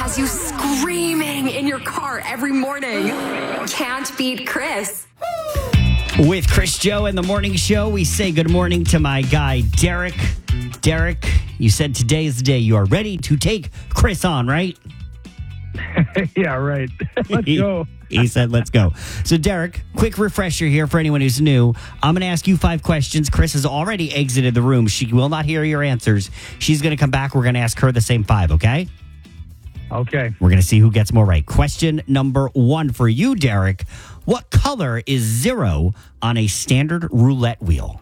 has you screaming in your car every morning. Can't beat Chris. With Chris Joe and the Morning Show, we say good morning to my guy, Derek. Derek, you said today is the day you are ready to take Chris on, right? Yeah, right. Let's go. He said, let's go. So, Derek, quick refresher here for anyone who's new. I'm going to ask you 5 questions. Chris has already exited the room. She will not hear your answers. She's going to come back. We're going to ask her the same 5, okay? Okay. We're going to see who gets more right. Question number 1 for you, Derek. What color is 0 on a standard roulette wheel?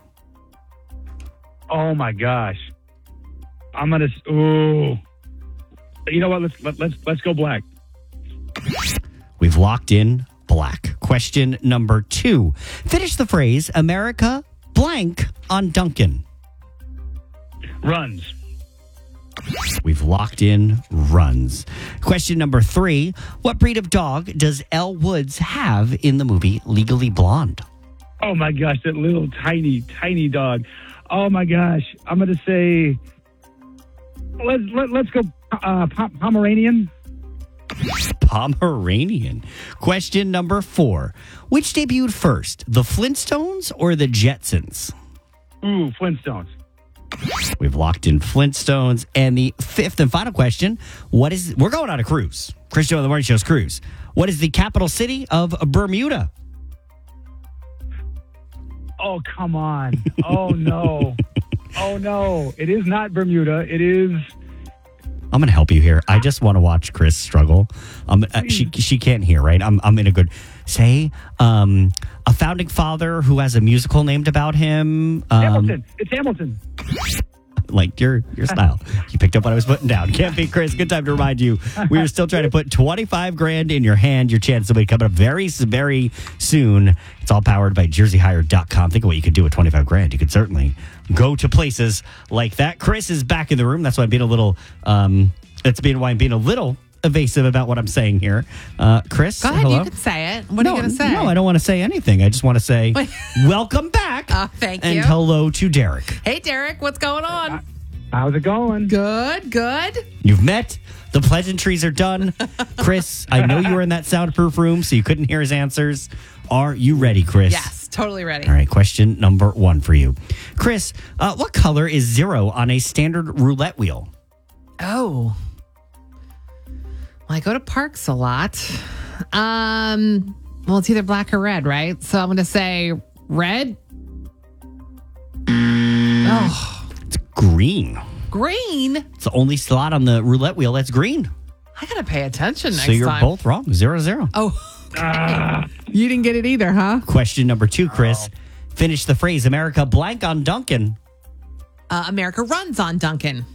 Oh my gosh. I'm gonna. Ooh. You know what? Let's go black. We've locked in black. Question number 2. Finish the phrase America blank on Duncan. Runs. We've locked in runs. Question number 3. What breed of dog does Elle Woods have in the movie Legally Blonde? Oh my gosh, that little tiny dog. Oh my gosh. I'm gonna say. Let's go Pomeranian. Pomeranian. Question number 4. Which debuted first, the Flintstones or the Jetsons? Ooh, Flintstones. We've locked in Flintstones. And the 5th and final question, we're going on a cruise. Chris Joe and the Morning Show's cruise. What is the capital city of Bermuda? Oh, come on. Oh, no. Oh, no. It is not Bermuda. It is... I'm going to help you here. I just want to watch Chris struggle. She can't hear, right? I'm in a good... Say, a founding father who has a musical named about him. Hamilton. It's Hamilton. Like your style. You picked up what I was putting down. Can't be Chris. Good time to remind you. We are still trying to put 25 grand in your hand. Your chance will be coming up very, very soon. It's all powered by jerseyhire.com. Think of what you could do with 25 grand. You could certainly go to places like that. Chris is back in the room. That's why I'm being a little, why I'm being a little evasive about what I'm saying here. Chris, go ahead, hello? you can say it. What are you going to say? No, I don't want to say anything. I just want to say welcome back. Thank and you. And hello to Derek. Hey, Derek, what's going on? How's it going? Good. You've met. The pleasantries are done. Chris, I know you were in that soundproof room, so you couldn't hear his answers. Are you ready, Chris? Yes, totally ready. All right, question number 1 for you. Chris, what color is 0 on a standard roulette wheel? Oh. Well, I go to parks a lot. Well, it's either black or red, right? So I'm going to say red. Oh, It's green. green. It's the only slot on the roulette wheel that's green. I got to pay attention next So you're time. both wrong. 0-0. Oh, okay. You didn't get it either, huh? Question number 2, Chris. Finish the phrase America blank on Duncan. America runs on Duncan.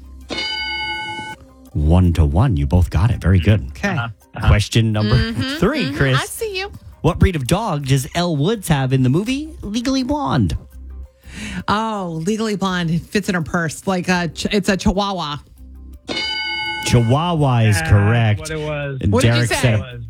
1-1. You both got it. Very good. Okay. Question number 3, Chris. I see you. What breed of dog does Elle Woods have in the movie Legally Blonde? Oh, Legally Blonde. It fits in her purse. Like it's a Chihuahua. Chihuahua is correct. What it was. And What did you Derek say? said